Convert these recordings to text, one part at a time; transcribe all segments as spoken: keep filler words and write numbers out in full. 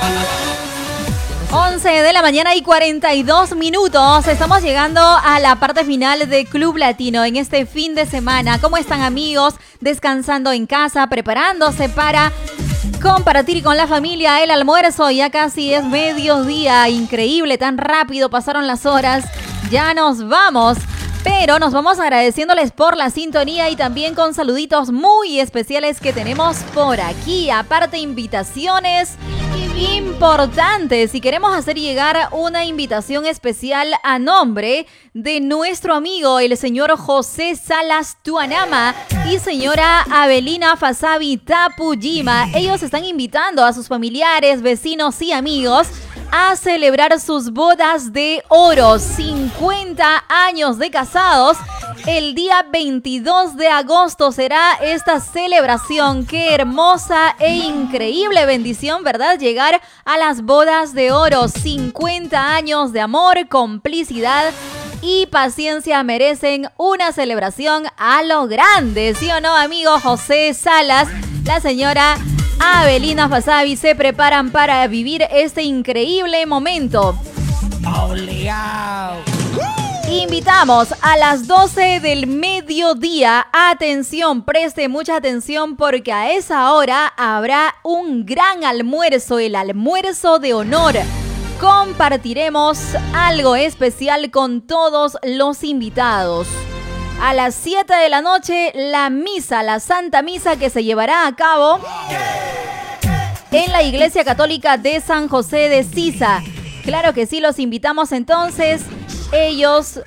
once de la mañana y cuarenta y dos minutos. Estamos llegando a la parte final de Club Latino en este fin de semana. ¿Cómo están, amigos? Descansando en casa, preparándose para compartir con la familia el almuerzo. Ya casi es mediodía. Increíble, tan rápido pasaron las horas. Ya nos vamos. Pero nos vamos agradeciéndoles por la sintonía y también con saluditos muy especiales que tenemos por aquí. Aparte, invitaciones importantes. Si queremos hacer llegar una invitación especial a nombre de nuestro amigo, el señor José Salas Tuanama y señora Avelina Fasabi Tapujima. Ellos están invitando a sus familiares, vecinos y amigos a celebrar sus bodas de oro, cincuenta años de casados. El día veintidós de agosto será esta celebración. Qué hermosa e increíble bendición, ¿verdad? Llegar a las bodas de oro. cincuenta años de amor, complicidad y paciencia merecen una celebración a lo grande. ¿Sí o no, amigo José Salas? La señora Avelina Fasabi se preparan para vivir este increíble momento. Obligado. Invitamos a las doce del mediodía. Atención, preste mucha atención porque a esa hora habrá un gran almuerzo, el almuerzo de honor. Compartiremos algo especial con todos los invitados. A las siete de la noche, la misa, la Santa Misa que se llevará a cabo en la Iglesia Católica de San José de Sisa. Claro que sí, los invitamos entonces. Ellos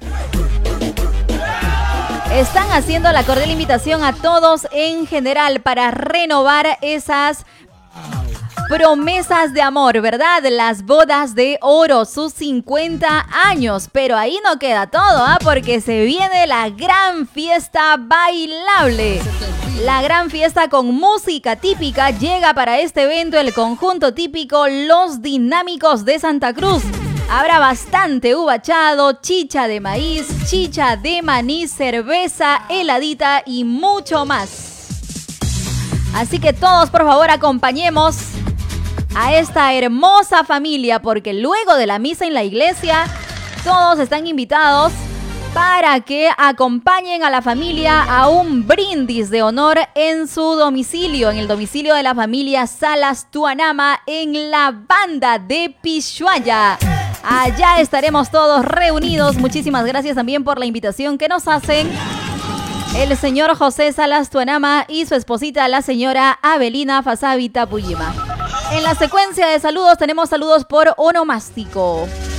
están haciendo la cordial invitación a todos en general para renovar esas promesas de amor, ¿verdad? Las bodas de oro, sus cincuenta años. Pero ahí no queda todo, ¿ah? Porque se viene la gran fiesta bailable. La gran fiesta con música típica. Llega para este evento el conjunto típico Los Dinámicos de Santa Cruz. Habrá bastante uvachado, chicha de maíz, chicha de maní, cerveza, heladita y mucho más. Así que todos, por favor, acompañemos a esta hermosa familia, porque luego de la misa en la iglesia, todos están invitados para que acompañen a la familia a un brindis de honor en su domicilio, en el domicilio de la familia Salas Tuanama, en la banda de Pishuaya. Allá estaremos todos reunidos. Muchísimas gracias también por la invitación que nos hacen el señor José Salas Tuanama y su esposita, la señora Avelina Fasabi Tapujima. En la secuencia de saludos tenemos saludos por onomástico.